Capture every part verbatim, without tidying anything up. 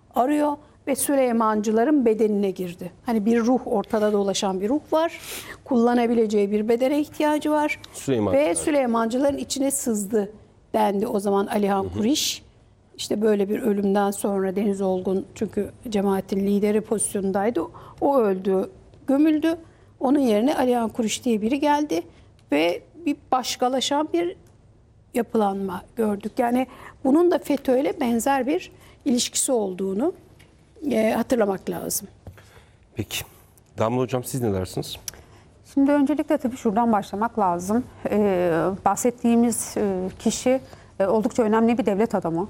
arıyor ve Süleymancıların bedenine girdi. Hani bir ruh, ortada dolaşan bir ruh var. Kullanabileceği bir bedene ihtiyacı var. Süleymancılar. Ve Süleymancıların içine sızdı dendi o zaman Alihan Kuriş. İşte böyle bir ölümden sonra Deniz Olgun, çünkü cemaatin lideri pozisyondaydı. O öldü, gömüldü. Onun yerine Alihan Kuriş diye biri geldi ve bir başkalaşan bir yapılanma gördük. Yani bunun da FETÖ'yle benzer bir ilişkisi olduğunu e, hatırlamak lazım. Peki. Damla Hocam, siz ne dersiniz? Şimdi öncelikle tabii şuradan başlamak lazım. Ee, bahsettiğimiz e, kişi e, oldukça önemli bir devlet adamı.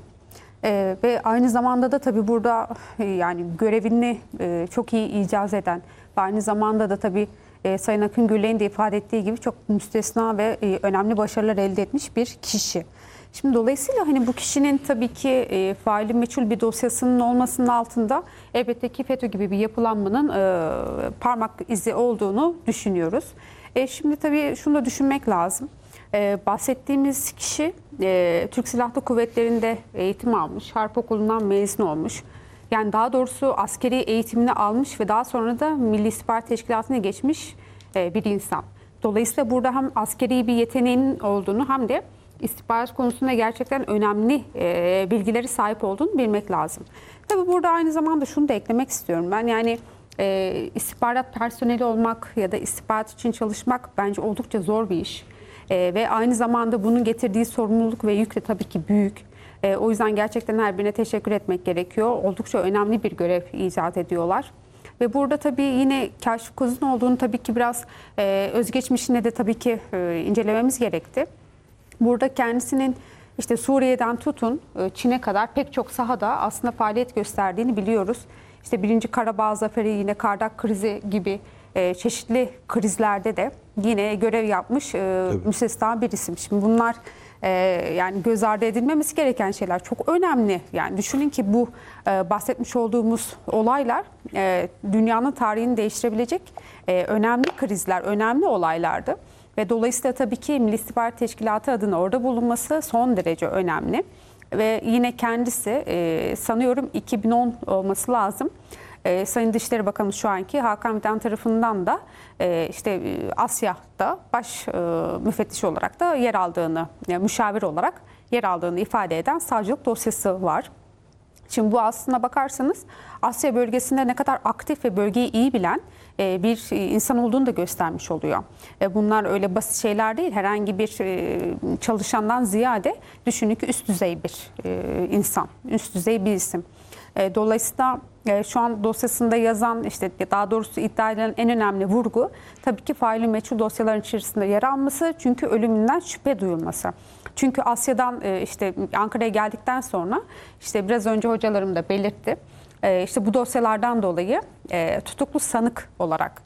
E, ve aynı zamanda da tabii burada e, yani görevini e, çok iyi icaz eden ve aynı zamanda da tabii e, Sayın Akın Gürley'in de ifade ettiği gibi çok müstesna ve e, önemli başarılar elde etmiş bir kişi. Şimdi dolayısıyla hani bu kişinin tabii ki e, faili meçhul bir dosyasının olmasının altında elbette ki FETÖ gibi bir yapılanmanın e, parmak izi olduğunu düşünüyoruz. E, şimdi tabii şunu da düşünmek lazım. E, bahsettiğimiz kişi e, Türk Silahlı Kuvvetleri'nde eğitim almış, Harp Okulu'ndan mezun olmuş. Yani daha doğrusu askeri eğitimini almış ve daha sonra da Milli İstihbarat Teşkilatı'na geçmiş e, bir insan. Dolayısıyla burada hem askeri bir yeteneğinin olduğunu hem de istihbarat konusunda gerçekten önemli e, bilgileri sahip olduğunu bilmek lazım. Tabii burada aynı zamanda şunu da eklemek istiyorum. Ben yani e, istihbarat personeli olmak ya da istihbarat için çalışmak bence oldukça zor bir iş. E, ve aynı zamanda bunun getirdiği sorumluluk ve yük de tabii ki büyük. E, o yüzden gerçekten her birine teşekkür etmek gerekiyor. Oldukça önemli bir görev icat ediyorlar. Ve burada tabii yine Kaşif Koz'un olduğunu tabii ki biraz e, özgeçmişine de tabii ki e, incelememiz gerekti. Burada kendisinin işte Suriye'den tutun Çin'e kadar pek çok sahada aslında faaliyet gösterdiğini biliyoruz. İşte birinci Karabağ Zaferi, yine Kardak krizi gibi e, çeşitli krizlerde de yine görev yapmış e, müstesna bir isim. Şimdi bunlar e, yani göz ardı edilmemesi gereken şeyler, çok önemli. Yani düşünün ki bu e, bahsetmiş olduğumuz olaylar e, dünyanın tarihini değiştirebilecek e, önemli krizler, önemli olaylardı. Ve dolayısıyla tabii ki Milli İstihbarat Teşkilatı adına orada bulunması son derece önemli. Ve yine kendisi e, sanıyorum iki bin on olması lazım. E, Sayın Dışişleri Bakanı şu anki Hakan Fidan tarafından da e, işte e, Asya'da baş e, müfettiş olarak da yer aldığını, yani müşavir olarak yer aldığını ifade eden savcılık dosyası var. Şimdi bu aslına bakarsanız Asya bölgesinde ne kadar aktif ve bölgeyi iyi bilen bir insan olduğunu da göstermiş oluyor. Bunlar öyle basit şeyler değil. Herhangi bir çalışandan ziyade düşünün ki üst düzey bir insan, üst düzey bir isim. Dolayısıyla şu an dosyasında yazan, işte daha doğrusu iddia edilen en önemli vurgu tabii ki faili meçhul dosyaların içerisinde yer alması, çünkü ölümünden şüphe duyulması. Çünkü Asya'dan işte Ankara'ya geldikten sonra işte biraz önce hocalarım da belirtti. İşte bu dosyalardan dolayı tutuklu sanık olarak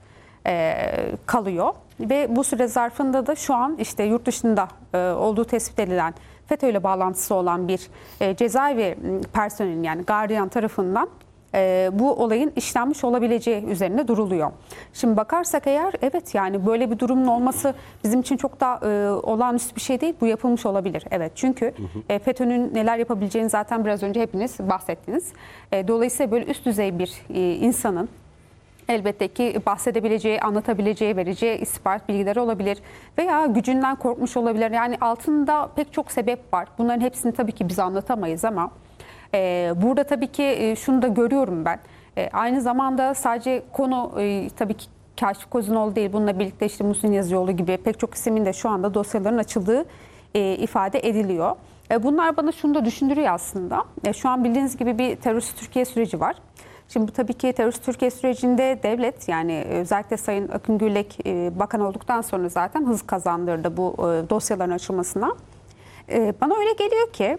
kalıyor ve bu süre zarfında da şu an işte yurt dışında olduğu tespit edilen FETÖ ile bağlantısı olan bir cezaevi personelin, yani gardiyan tarafından bu olayın işlenmiş olabileceği üzerine duruluyor. Şimdi bakarsak eğer, evet yani böyle bir durumun olması bizim için çok da e, olağanüstü bir şey değil. Bu yapılmış olabilir. Evet, çünkü hı hı. E, FETÖ'nün neler yapabileceğini zaten biraz önce hepiniz bahsettiniz. E, dolayısıyla böyle üst düzey bir e, insanın elbette ki bahsedebileceği, anlatabileceği, vereceği istihbarat bilgileri olabilir. Veya gücünden korkmuş olabilir. Yani altında pek çok sebep var. Bunların hepsini tabii ki biz anlatamayız ama Ee, burada tabii ki e, şunu da görüyorum ben. E, aynı zamanda sadece konu e, tabii ki Kaşif Kozunoğlu değil. Bununla birlikte işte Muhsin Yazıcıoğlu gibi pek çok ismin de şu anda dosyaların açıldığı e, ifade ediliyor. E, bunlar bana şunu da düşündürüyor aslında. E, şu an bildiğiniz gibi bir terörist Türkiye süreci var. Şimdi bu tabii ki terörist Türkiye sürecinde devlet, yani özellikle Sayın Akın Gürlek e, bakan olduktan sonra zaten hız kazandırdı bu e, dosyaların açılmasına. E, bana öyle geliyor ki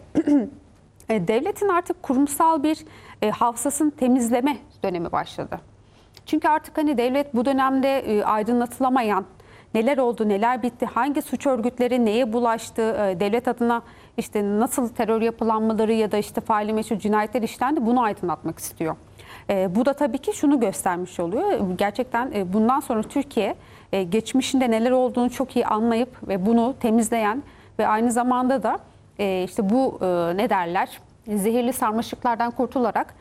devletin artık kurumsal bir e, hafızasını temizleme dönemi başladı. Çünkü artık hani devlet bu dönemde e, aydınlatılamayan, neler oldu, neler bitti, hangi suç örgütleri neye bulaştı, e, devlet adına işte nasıl terör yapılanmaları ya da işte faili meçhul cinayetler işlendi, bunu aydınlatmak istiyor. E, bu da tabii ki şunu göstermiş oluyor. Gerçekten e, bundan sonra Türkiye e, geçmişinde neler olduğunu çok iyi anlayıp ve bunu temizleyen ve aynı zamanda da e, işte bu e, ne derler, zehirli sarmaşıklardan kurtularak